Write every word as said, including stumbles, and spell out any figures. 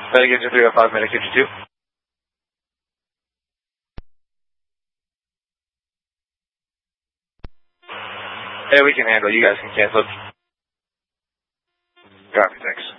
Medic engine three oh five, medic engine two. Hey, we can handle. You guys can cancel. Copy, thanks.